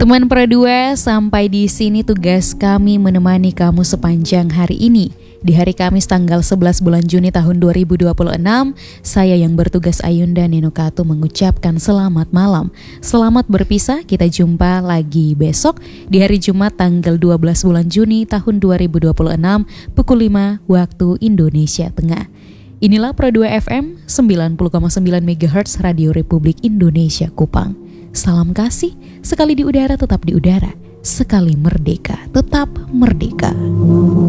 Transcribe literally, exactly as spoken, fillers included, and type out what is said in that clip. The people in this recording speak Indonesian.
Teman Pro dua, sampai di sini tugas kami menemani kamu sepanjang hari ini. Di hari Kamis tanggal sebelas bulan Juni tahun dua ribu dua puluh enam, saya yang bertugas Ayunda Nenokatu mengucapkan selamat malam. Selamat berpisah, kita jumpa lagi besok di hari Jumat tanggal dua belas bulan Juni tahun dua ribu dua puluh enam pukul lima waktu Indonesia Tengah. Inilah Pro dua F M sembilan puluh koma sembilan megahertz Radio Republik Indonesia Kupang. Salam kasih, sekali di udara tetap di udara, sekali merdeka tetap merdeka.